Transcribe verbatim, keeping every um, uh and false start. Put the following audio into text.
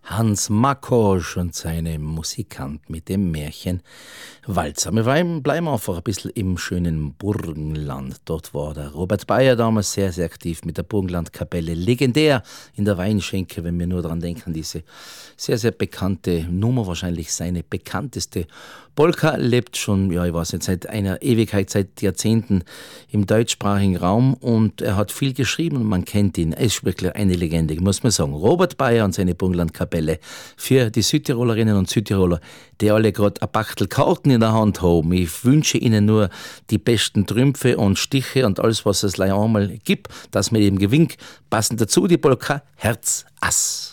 Hans Makkosch und seine Musikant mit dem Märchen Walzer. Wir bleiben einfach ein bisschen im schönen Burgenland. Dort war der Robert Beyer damals sehr, sehr aktiv mit der Burgenlandkapelle. Legendär in der Weinschenke, wenn wir nur daran denken, diese sehr, sehr bekannte Nummer, wahrscheinlich seine bekannteste Polka, lebt schon, ja, ich weiß nicht, seit einer Ewigkeit, seit Jahrzehnten im deutschsprachigen Raum und er hat viel geschrieben und man kennt ihn. Er ist wirklich eine Legende, muss man sagen. Robert Beyer und seine Burgenlandkapelle für die Südtirolerinnen und Südtiroler, die alle gerade ein Bachtel Karten in der Hand haben. Ich wünsche ihnen nur die besten Trümpfe und Stiche und alles, was es leider einmal gibt, dass man eben gewinnt. Passend dazu die Polka Herz Ass.